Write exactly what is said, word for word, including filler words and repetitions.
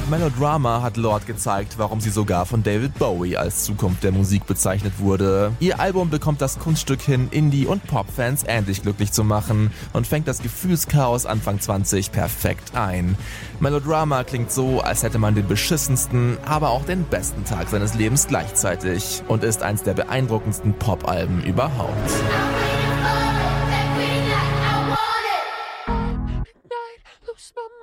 Mit Melodrama hat Lorde gezeigt, warum sie sogar von David Bowie als Zukunft der Musik bezeichnet wurde. Ihr Album bekommt das Kunststück hin, Indie- und Pop-Fans ähnlich glücklich zu machen und fängt das Gefühlschaos Anfang zwanzig perfekt ein. Melodrama klingt so, als hätte man den beschissensten, aber auch den besten Tag seines Lebens gleichzeitig und ist eins der beeindruckendsten Pop-Alben überhaupt.